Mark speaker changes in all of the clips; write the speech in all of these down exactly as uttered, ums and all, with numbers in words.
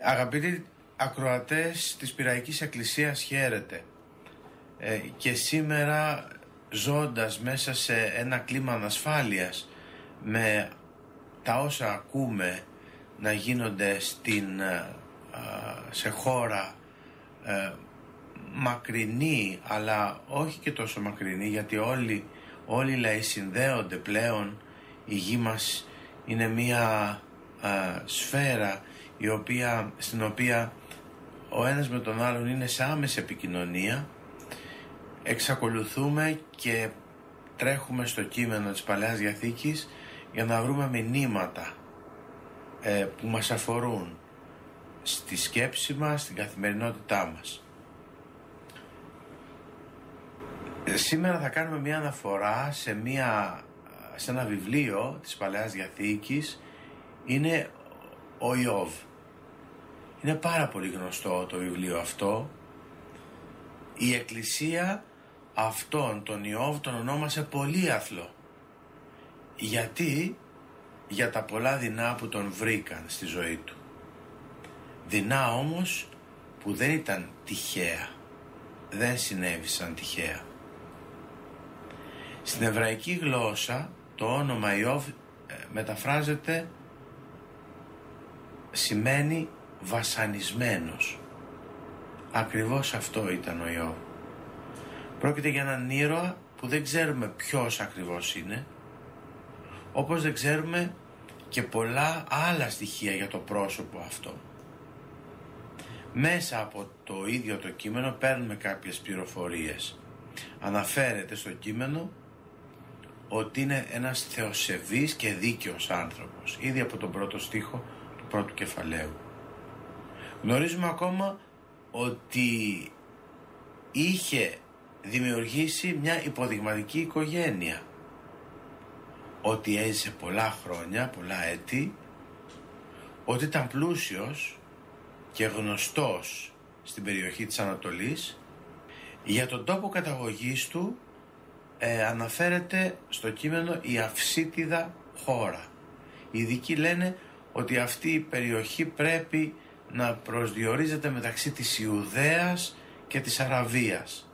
Speaker 1: Αγαπητοί ακροατές της Πειραϊκής Εκκλησίας, χαίρετε. Ε, και σήμερα, ζώντας μέσα σε ένα κλίμα ανασφάλειας, με τα όσα ακούμε να γίνονται στην, α, σε χώρα ε, μακρινή, αλλά όχι και τόσο μακρινή, γιατί όλοι, όλοι οι λαοί συνδέονται πλέον. Η γη μας είναι μία α, σφαίρα η οποία, στην οποία ο ένας με τον άλλον είναι σε άμεση επικοινωνία. Εξακολουθούμε και τρέχουμε στο κείμενο της Παλαιάς Διαθήκης για να βρούμε μηνύματα ε, που μας αφορούν στη σκέψη μας, στην καθημερινότητά μας. Ε, σήμερα θα κάνουμε μια αναφορά σε, μια, σε ένα βιβλίο της Παλαιάς Διαθήκης. Είναι ο Ιώβ. Είναι πάρα πολύ γνωστό το βιβλίο αυτό. Η Εκκλησία αυτόν τον Ιώβ τον ονόμασε πολύαθλο. Γιατί? Για τα πολλά δεινά που τον βρήκαν στη ζωή του. Δεινά όμως που δεν ήταν τυχαία. Δεν συνέβησαν τυχαία. Στην εβραϊκή γλώσσα το όνομα Ιώβ ε, μεταφράζεται, σημαίνει βασανισμένος. Ακριβώς αυτό ήταν ο Ιώβ. Πρόκειται για έναν ήρωα που δεν ξέρουμε ποιος ακριβώς είναι, όπως δεν ξέρουμε και πολλά άλλα στοιχεία για το πρόσωπο αυτό. Μέσα από το ίδιο το κείμενο παίρνουμε κάποιες πληροφορίες. Αναφέρεται στο κείμενο ότι είναι ένας θεοσεβής και δίκαιος άνθρωπος, ήδη από τον πρώτο στίχο του πρώτου κεφαλαίου. Γνωρίζουμε ακόμα ότι είχε δημιουργήσει μια υποδειγματική οικογένεια, ότι έζησε πολλά χρόνια, πολλά έτη, ότι ήταν πλούσιος και γνωστός στην περιοχή της Ανατολής. Για τον τόπο καταγωγής του ε, αναφέρεται στο κείμενο η Αυσίτιδα χώρα. Οι ειδικοί λένε ότι αυτή η περιοχή πρέπει να προσδιορίζεται μεταξύ της Ιουδαίας και της Αραβίας.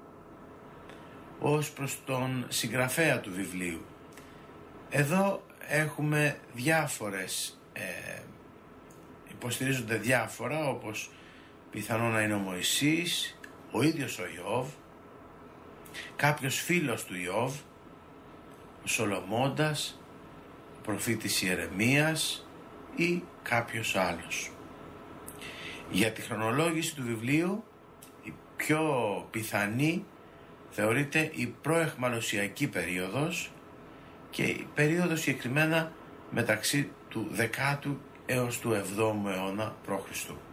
Speaker 1: Ως προς τον συγγραφέα του βιβλίου, εδώ έχουμε διάφορες, ε, υποστηρίζονται διάφορα, όπως πιθανό να είναι ο Μωυσής, ο ίδιος ο Ιώβ, κάποιος φίλος του Ιώβ, ο Σολομώντας, ο προφήτης Ιερεμίας ή κάποιος άλλος. Για τη χρονολόγηση του βιβλίου, η πιο πιθανή θεωρείται η προεχμαλωσιακή περίοδος και η περίοδος συγκεκριμένα μεταξύ του δεκάτου έως του εβδόμου αιώνα π.Χ.